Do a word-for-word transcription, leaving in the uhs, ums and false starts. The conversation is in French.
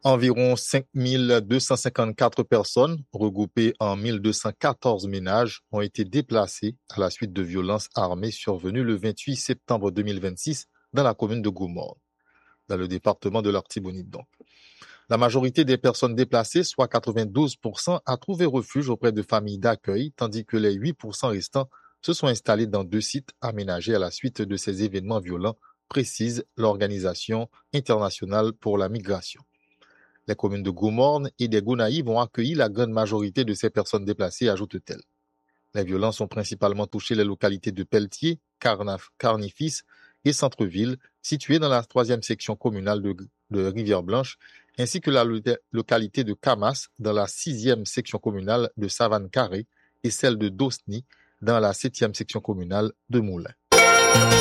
Environ cinq mille deux cent cinquante-quatre personnes, regroupées en mille deux cent quatorze ménages, ont été déplacées à la suite de violences armées survenues le vingt-huit septembre deux mille vingt-six dans la commune de Goumort, dans le département de l'Artibonite donc. La majorité des personnes déplacées, soit quatre-vingt-douze pour cent, a trouvé refuge auprès de familles d'accueil, tandis que les huit pour cent restants se sont installés dans deux sites aménagés à la suite de ces événements violents, précise l'Organisation internationale pour la migration. Les communes de Goumorne et des Gonaïves vont accueillir la grande majorité de ces personnes déplacées, ajoute-t-elle. Les violences ont principalement touché les localités de Pelletier, Carnaf, Carnifis et Centreville, situées dans la troisième section communale de, de Rivière-Blanche, ainsi que la lo- localité de Camas dans la sixième section communale de Savane-Carré et celle de Dosny dans la septième section communale de Moulins.